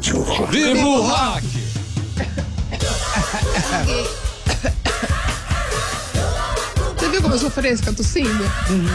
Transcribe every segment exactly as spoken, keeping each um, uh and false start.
rádio. Viva o rock! Você viu como eu sou fresca, tossindo? Uhum.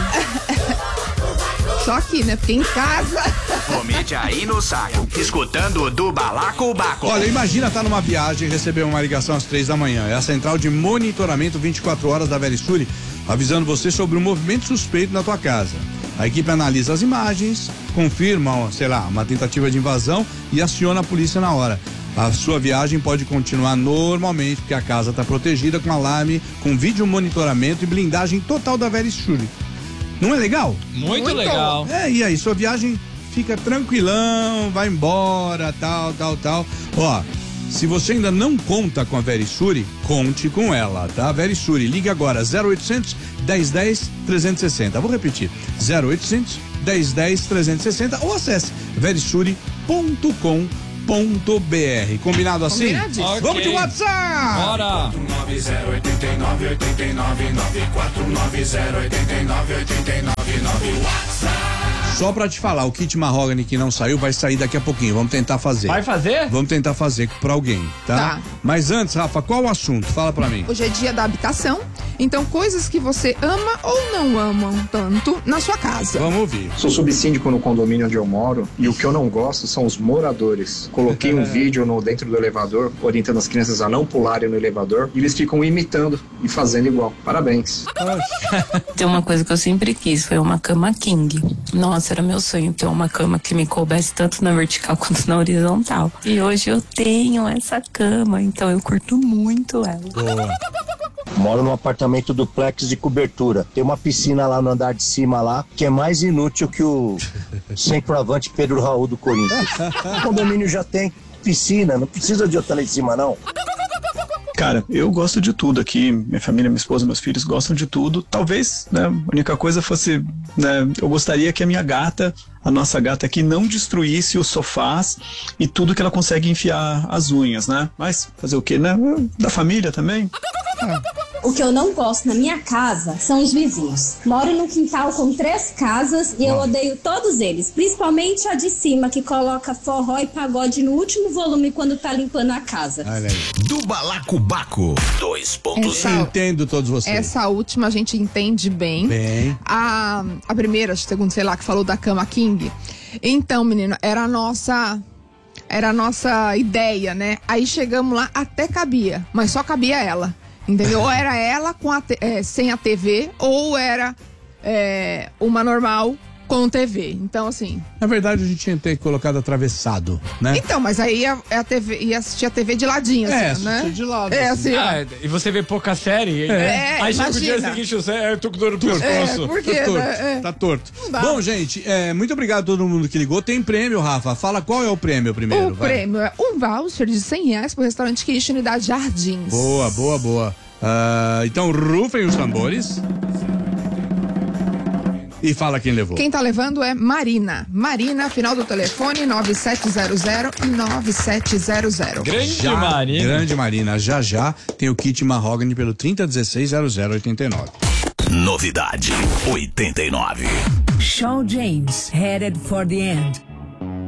Só aqui, né? Porque em casa... Comente aí no saco, escutando o do Balacobaco. Olha, imagina estar numa viagem e receber uma ligação às três da manhã. É a central de monitoramento vinte e quatro horas da Verisure, avisando você sobre um movimento suspeito na tua casa. A equipe analisa as imagens, confirma, sei lá, uma tentativa de invasão e aciona a polícia na hora. A sua viagem pode continuar normalmente, porque a casa está protegida com alarme, com vídeo monitoramento e blindagem total da Verisure. Não é legal? Muito, Muito legal. É, e aí, sua viagem fica tranquilão, vai embora, tal, tal, tal. Ó, se você ainda não conta com a Verisure, conte com ela, tá? Verisure, ligue agora, zero oitocentos, dez, dez, trezentos e sessenta. Vou repetir, zero oitocentos, dez, dez, trezentos e sessenta ou acesse verisure ponto com ponto br. Combinado assim? Okay. Vamos de WhatsApp! Bora! nove zero oito nove oito nove nove quatro nove zero oito nove oito nove nove WhatsApp. Só pra te falar, o kit Mahogany que não saiu vai sair daqui a pouquinho. Vamos tentar fazer. Vai fazer? Vamos tentar fazer pra alguém, tá? Tá. Mas antes, Rafa, qual o assunto? Fala pra mim. Hoje é dia da habitação, então coisas que você ama ou não ama tanto na sua casa. Vamos ouvir. Sou subsíndico no condomínio onde eu moro e o que eu não gosto são os moradores. Coloquei um vídeo no, dentro do elevador, orientando as crianças a não pularem no elevador e eles ficam imitando e fazendo igual. Parabéns. Tem uma coisa que eu sempre quis, foi uma cama king. Nossa, era meu sonho ter uma cama que me coubesse tanto na vertical quanto na horizontal. E hoje eu tenho essa cama, então eu curto muito ela. Boa. Moro num apartamento duplex de cobertura. Tem uma piscina lá no andar de cima lá, que é mais inútil que o centroavante Pedro Raul do Corinthians. O condomínio já tem piscina, não precisa de outra lá em cima, não. Cara, eu gosto de tudo aqui, minha família, minha esposa, meus filhos gostam de tudo. Talvez, né, a única coisa fosse, né, eu gostaria que a minha gata, a nossa gata aqui, não destruísse os sofás e tudo que ela consegue enfiar as unhas, né? Mas fazer o quê, né? Da família também. O que eu não gosto na minha casa são os vizinhos. Moro num quintal com três casas e eu odeio todos eles, principalmente a de cima, que coloca forró e pagode no último volume quando tá limpando a casa. Olha aí. Do Balacobaco dois ponto cinco. Entendo todos vocês. Essa última a gente entende bem. Bem. A, a primeira, segundo, sei lá, que falou da cama king. Então, menino, era a nossa... Era a nossa ideia, né? Aí chegamos lá, até cabia, mas só cabia ela. Entendeu? Ou era ela com a te, é, sem a T V, ou era é, uma normal com T V. Então, assim... Na verdade, a gente tinha que ter colocado atravessado, né? Então, mas aí a, a T V, ia assistir a T V de ladinho, assim, é, né? de lado. É, assim. assim, Ah, e você vê pouca série. É, aí chega o dia imagina. seguinte, você, eu tô com dor no Torto. pescoço. É, porque, tá torto. né? É. Tá torto. dá. Bom, gente, é, muito obrigado a todo mundo que ligou. Tem prêmio, Rafa. Fala qual é o prêmio primeiro. O vai. prêmio é um voucher de cem reais pro restaurante Kitchen Unidade Jardins. Boa, boa, boa. Uh, então, rufem os tambores. E fala quem levou. Quem tá levando é Marina. Marina, final do telefone nove sete zero zero e nove sete zero zero. Grande já, Marina. Grande Marina. Já já tem o kit Mahogany pelo trinta dezesseis zero zero oitenta e nove. Novidade oitenta e nove. Shawn James, Headed for the End.